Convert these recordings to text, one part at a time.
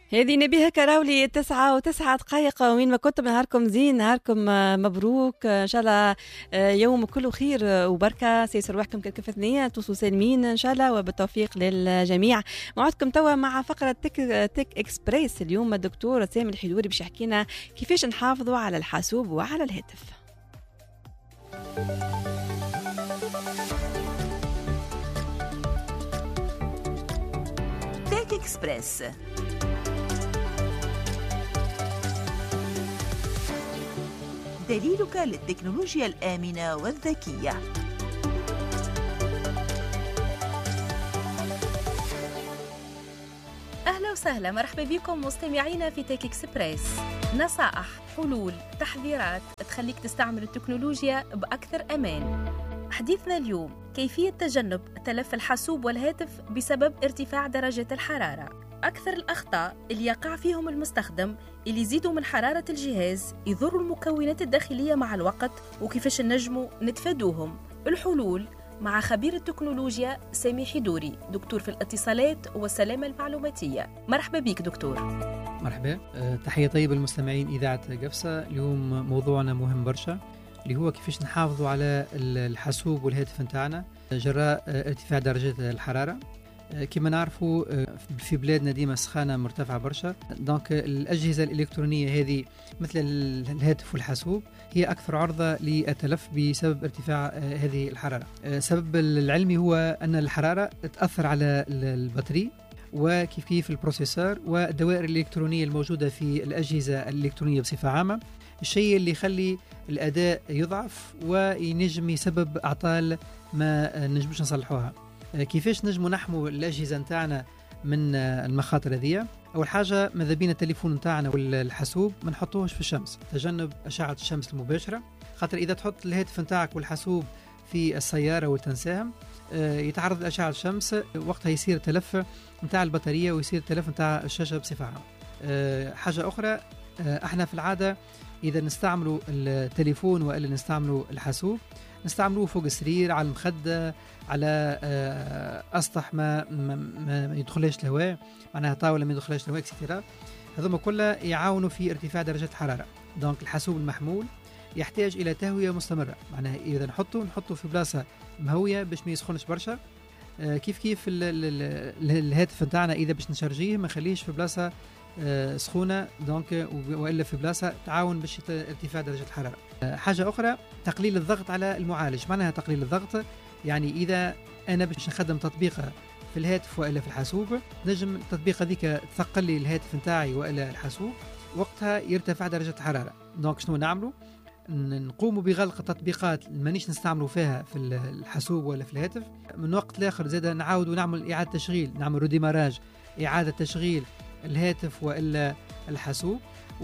هذه نبيها كراولي 9:09 وين ما كنتم. نهاركم زين، نهاركم مبروك ان شاء الله. يوم كله خير وبركه، سيسر روحكم كيف ثنيه توصلوا سالمين ان شاء الله وبالتوفيق للجميع. موعدكم توا مع فقره تك اكسبريس. اليوم الدكتور سامي الحيدوري باش يحكينا كيفاش نحافظوا على الحاسوب وعلى الهاتف. تك اكسبريس، دليلك للتكنولوجيا الآمنة والذكية. أهلا وسهلا، مرحبا بكم مستمعينا في تك اكسبريس. نصائح، حلول، تحذيرات تخليك تستعمل التكنولوجيا بأكثر أمان. حديثنا اليوم كيفية تجنب تلف الحاسوب والهاتف بسبب ارتفاع درجة الحرارة. أكثر الأخطاء اللي يقع فيهم المستخدم اللي يزيدوا من حرارة الجهاز، يضروا المكونات الداخلية مع الوقت، وكيفاش نجموا نتفادوهم. الحلول مع خبير التكنولوجيا سامي حيدوري، دكتور في الاتصالات والسلامة المعلوماتية. مرحبا بك دكتور. مرحبا، تحية طيبة للمستمعين إذاعة قفصة. اليوم موضوعنا مهم برشا، اللي هو كيفاش نحافظوا على الحاسوب والهاتف نتاعنا جراء ارتفاع درجة الحرارة. كما نعرفوا في بلادنا ديما السخانة مرتفعة برشا، دونك الأجهزة الإلكترونية هذه مثل الهاتف والحاسوب هي أكثر عرضة للتلف بسبب ارتفاع هذه الحرارة. السبب العلمي هو أن الحرارة تأثر على البطارية وكيف البروسيسور والدوائر الإلكترونية الموجودة في الأجهزة الإلكترونية بصفة عامة، الشيء اللي يخلي الأداء يضعف وينجم يسبب أعطال ما نجمش نصلحوها. كيفاش نجموا نحموا الأجهزة نتاعنا من المخاطر هذه؟ أول حاجة ماذا بينا التليفون نتاعنا والحاسوب ما نحطوهش في الشمس، تجنب أشعة الشمس المباشرة، خاطر إذا تحط الهاتف نتاعك والحاسوب في السيارة وتنساهم يتعرض لأشعة الشمس، وقتها يصير تلف نتاع البطارية ويصير تلف نتاع الشاشة بصفة عامة. حاجة أخرى، احنا في العادة إذا نستعملوا التليفون وإلا نستعملوا الحاسوب نستعملوه فوق السرير، على المخدة، على أسطح ما يدخلش الهواء، معناها طاولة ما يدخلش الهواء اكسترا. هذوما كلها يعاونوا في ارتفاع درجة الحرارة. دونك الحاسوب المحمول يحتاج إلى تهوية مستمرة، معناها إذا نحطه في بلاصة مهوية باش ما يسخنش برشا. كيف الهاتف نتاعنا إذا باش نشارجيه ما خليش في بلاصة سخونة، دونك وإلا في بلاصة تعاون باش ارتفاع درجة الحرارة. حاجة أخرى، تقليل الضغط على المعالج. معناها تقليل الضغط يعني إذا أنا باش نخدم تطبيقة في الهاتف وإلا في الحاسوب، نجم التطبيق هذيك تثقل لي الهاتف نتاعي وإلا الحاسوب، وقتها يرتفع درجة الحرارة. دونك شنو نعملوا؟ نقوموا بغلق التطبيقات اللي مانيش نستعملوا فيها في الحاسوب ولا في الهاتف. من وقت لآخر زاد نعاودوا نعمل إعادة تشغيل، نعمل روديماراج، إعادة تشغيل الهاتف وإلا الحاسوب،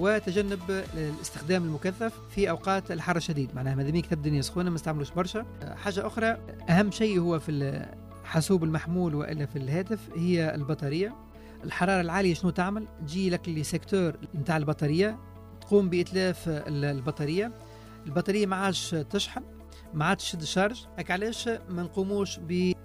وتجنب الاستخدام المكثف في أوقات الحر الشديد. معناها ماذا بيك تبدأ سخونة ما نستعملوش برشا. حاجة أخرى، أهم شيء هو في الحاسوب المحمول وإلا في الهاتف هي البطارية. الحرارة العالية شنو تعمل؟ تجي لك لسيكتور نتاع البطارية، تقوم بإتلاف البطارية ما عادش تشحن، ما عادش تشد الشارج. علاش ما نقوموش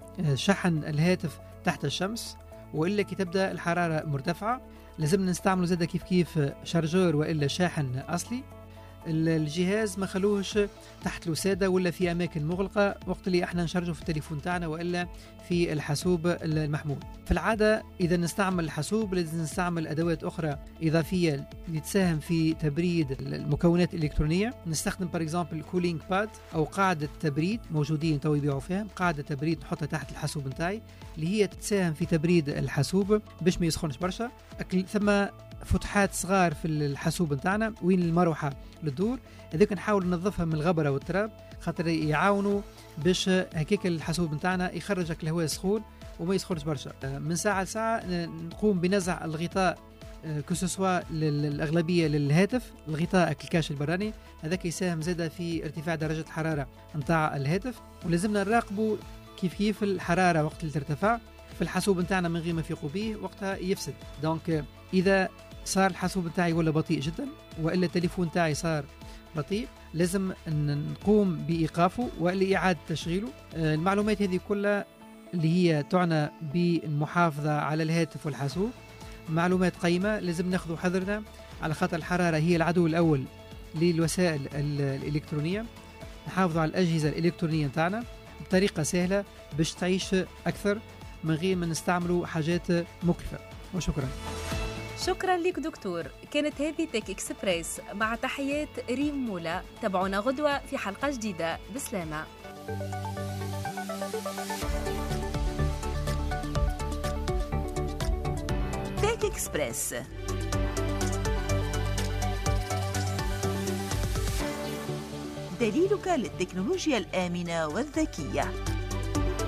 بشحن الهاتف تحت الشمس، وإلا كي تبدأ الحرارة مرتفعة لازم نستعملوا زادة كيف شارجور وإلا شاحن أصلي. الجهاز ما خلوهش تحت الوسادة ولا في أماكن مغلقة وقت اللي احنا نشارجه في التليفون تاعنا وإلا في الحاسوب المحمول. في العادة إذا نستعمل الحاسوب لازم نستعمل أدوات أخرى إضافية لتساهم في تبريد المكونات الإلكترونية. نستخدم بار اكزامبل كولينج باد أو قاعدة تبريد، موجودين تو يبيعوا فيها قاعدة تبريد نحطها تحت الحاسوب نتاعي، اللي هي تساهم في تبريد الحاسوب باش ما يسخنش برشا. ثم فتحات صغار في الحاسوب نتاعنا وين المروحة للدور، هذيك نحاول ننظفها من الغبرة والتراب، خاطر يعاونوا باش هكاك الحاسوب نتاعنا يخرجك الهواء السخون وما يسخنش برشا. من ساعة لساعة نقوم بنزع الغطاء كسوسوا للأغلبية للهاتف، الغطاء الكاش البراني هذاك يساهم زادة في ارتفاع درجة الحرارة نتاع الهاتف. ولازمنا نراقبوا كيف الحرارة وقت اللي ترتفع في الحاسوب نتاعنا من غير ما نفيقوا به، وقتها يفسد. دونك إذا صار الحاسوب نتاعي ولا بطيء جدا وإلا التليفون نتاعي صار بطيء، لازم نقوم بإيقافه وإلا إعادة تشغيله. المعلومات هذه كلها اللي هي تعنى بالمحافظة على الهاتف والحاسوب معلومات قيمة. لازم ناخذ حذرنا على خاطر الحرارة هي العدو الأول للوسائل الإلكترونية. نحافظوا على الأجهزة الإلكترونية نتاعنا بطريقة سهلة باش تعيش أكثر من غير ما نستعملوا حاجات مكلفة. وشكرا. شكرا لك دكتور. كانت هذه تك إكسبريس مع تحيات ريم مولا. تابعونا غدوة في حلقة جديدة. بسلامة. تك إكسبريس، دليلك للتكنولوجيا الآمنة والذكية.